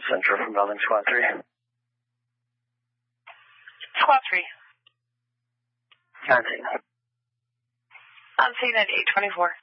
Central from Building Squad 3. Squad 3. On scene. On scene at 824.